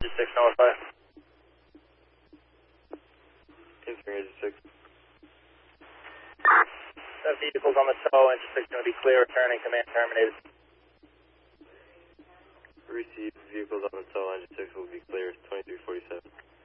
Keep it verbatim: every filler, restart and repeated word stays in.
Engine six, notify. Confirm Engine six. The vehicle's on the tow, Engine six going to be clear, returning, command terminated. Receive vehicles on the tow, Engine six will be clear, twenty-three forty-seven.